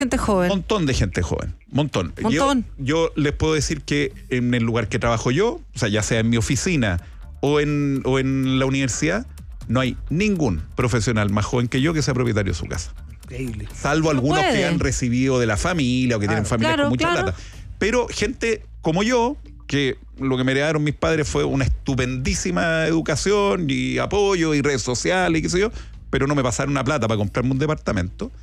Gente joven. Montón de gente joven. Montón. Yo les puedo decir que en el lugar que trabajo yo, o sea, ya sea en mi oficina o en la universidad, no hay ningún profesional más joven que yo que sea propietario de su casa. Increíble. Salvo algunos que han recibido de la familia o que tienen familias con mucha plata. Pero gente como yo, que lo que me heredaron mis padres fue una estupendísima educación y apoyo y redes sociales y qué sé yo, pero no me pasaron una plata para comprarme un departamento.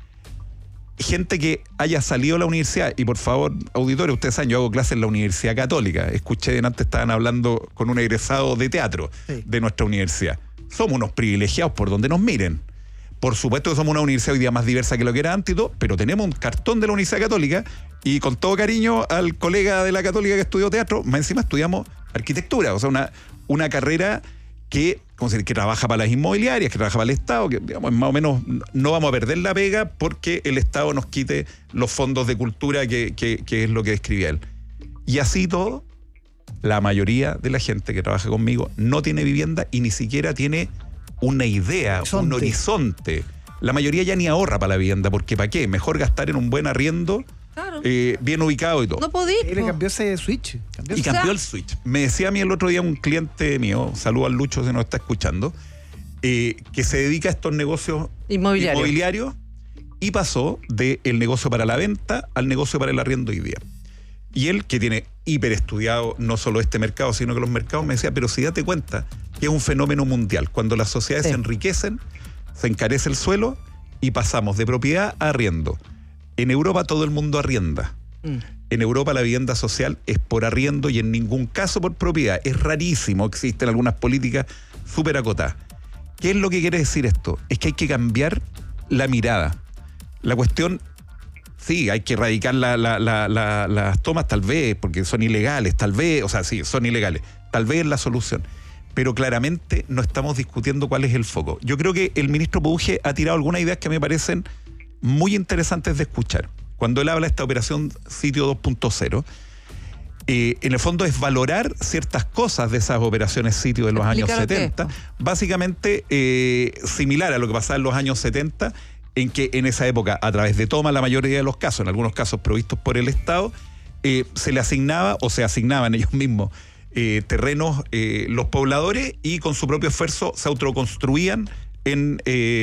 Gente que haya salido de la universidad, y por favor, auditores, ustedes saben, yo hago clases en la Universidad Católica. Escuché antes, estaban hablando con un egresado de teatro de nuestra universidad. Somos unos privilegiados por donde nos miren. Por supuesto que somos una universidad hoy día más diversa que lo que era antes y todo, pero tenemos un cartón de la Universidad Católica, y con todo cariño al colega de la Católica que estudió teatro, más encima estudiamos arquitectura, o sea, una carrera que trabaja para las inmobiliarias, que trabaja para el Estado, que digamos, más o menos no vamos a perder la pega porque el Estado nos quite los fondos de cultura, que es lo que describía él. Y así todo, la mayoría de la gente que trabaja conmigo no tiene vivienda y ni siquiera tiene una idea, un horizonte. La mayoría ya ni ahorra para la vivienda, porque ¿para qué? Mejor gastar en un buen arriendo, bien ubicado y todo. No podís. Él cambió ese switch. Cambió el switch. Me decía a mí el otro día un cliente mío, saludo al Lucho si nos está escuchando, que se dedica a estos negocios inmobiliarios, y pasó del negocio para la venta al negocio para el arriendo hoy día. Y él, que tiene hiper estudiado no solo este mercado, sino que los mercados, me decía, pero si date cuenta que es un fenómeno mundial. Cuando las sociedades se enriquecen, se encarece el suelo y pasamos de propiedad a arriendo. En Europa todo el mundo arrienda. En Europa la vivienda social es por arriendo y en ningún caso por propiedad. Es rarísimo, existen algunas políticas súper acotadas. ¿Qué es lo que quiere decir esto? Es que hay que cambiar la mirada. La cuestión, sí, hay que erradicar las tomas tal vez, porque son ilegales, tal vez, o sea, sí, son ilegales. Tal vez es la solución. Pero claramente no estamos discutiendo cuál es el foco. Yo creo que el ministro Puduje ha tirado algunas ideas que me parecen muy interesantes de escuchar. Cuando él habla de esta operación Sitio 2.0, en el fondo es valorar ciertas cosas de esas operaciones Sitio de los años 70, básicamente similar a lo que pasaba en los años 70, en que en esa época, a través de toma, la mayoría de los casos, en algunos casos provistos por el Estado, se le asignaba o se asignaban ellos mismos terrenos los pobladores, y con su propio esfuerzo se autoconstruían en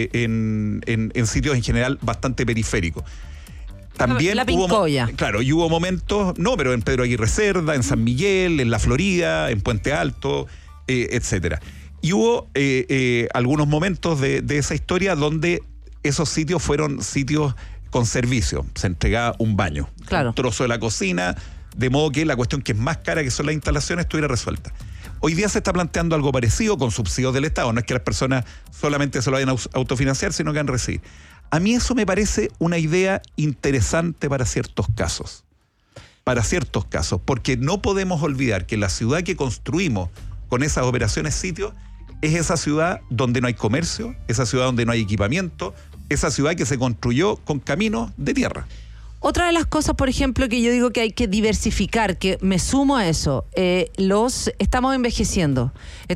sitios en general bastante periféricos. También la Pincoya. Y hubo momentos, pero en Pedro Aguirre Cerda, en San Miguel, en La Florida, en Puente Alto, etcétera. Y hubo algunos momentos de esa historia donde esos sitios fueron sitios con servicio. Se entregaba un baño, un trozo de la cocina, de modo que la cuestión que es más cara, que son las instalaciones, estuviera resuelta. Hoy día se está planteando algo parecido con subsidios del Estado. No es que las personas solamente se lo vayan a autofinanciar, sino que van a recibir. A mí eso me parece una idea interesante para ciertos casos. Porque no podemos olvidar que la ciudad que construimos con esas operaciones sitios es esa ciudad donde no hay comercio, esa ciudad donde no hay equipamiento, esa ciudad que se construyó con caminos de tierra. Otra de las cosas, por ejemplo, que yo digo que hay que diversificar, que me sumo a eso, estamos envejeciendo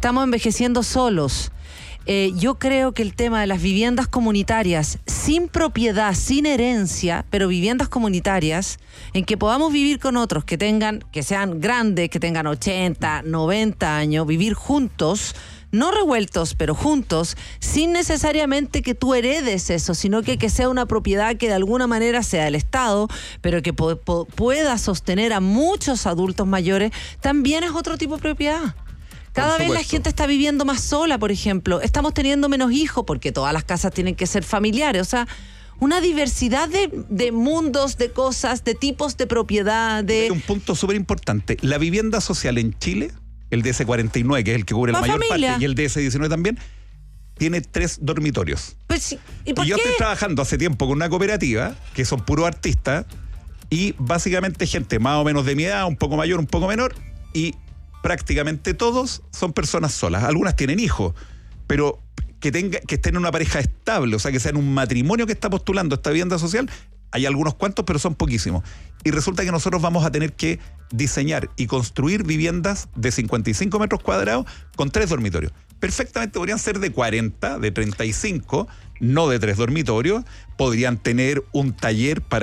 solos. Yo creo que el tema de las viviendas comunitarias, sin propiedad, sin herencia, pero viviendas comunitarias, en que podamos vivir con otros que sean grandes, que tengan 80, 90 años, vivir juntos, no revueltos, pero juntos, sin necesariamente que tú heredes eso, sino que sea una propiedad que de alguna manera sea del Estado, pero que pueda sostener a muchos adultos mayores, también es otro tipo de propiedad. Cada vez la gente está viviendo más sola, por ejemplo. Estamos teniendo menos hijos porque todas las casas tienen que ser familiares. O sea, una diversidad de mundos, de cosas, de tipos de propiedad. Hay un punto súper importante. La vivienda social en Chile, el DS49, que es el que cubre la mayor parte, y el DS19 también, tiene 3 dormitorios. Pues, ¿y yo estoy trabajando hace tiempo con una cooperativa, que son puros artistas, y básicamente gente más o menos de mi edad, un poco mayor, un poco menor, y prácticamente todos son personas solas. Algunas tienen hijos, pero que estén en una pareja estable, o sea, que sean un matrimonio que está postulando esta vivienda social. Hay algunos cuantos, pero son poquísimos. Y resulta que nosotros vamos a tener que diseñar y construir viviendas de 55 metros cuadrados con 3 dormitorios. perfectamente podrían ser de 40, de 35, no de 3 dormitorios, podrían tener un taller para